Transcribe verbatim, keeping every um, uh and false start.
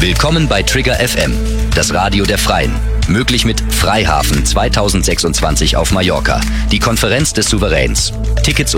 Willkommen bei Trigger F M, das Radio der Freien. Möglich mit Freihafen zweitausendsechsundzwanzig auf Mallorca, die Konferenz des Souveräns. Tickets